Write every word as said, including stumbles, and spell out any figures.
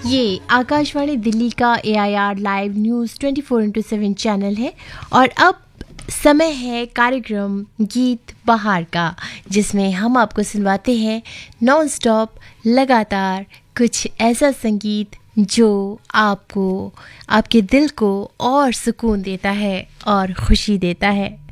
ये आकाशवाणी दिल्ली का ए I R live news twenty four into seven channel है और अब समय है कार्यक्रम गीत बहार का, जिसमें हम आपको सुनवाते हैं नॉन स्टॉप लगातार कुछ ऐसा संगीत जो आपको, आपके दिल को और सुकून देता है और खुशी देता है।